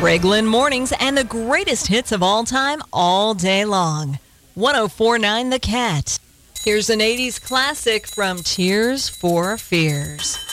Craigland Mornings and the greatest hits of all time, all day long. 104.9 The Cat. Here's an 80s classic from Tears for Fears.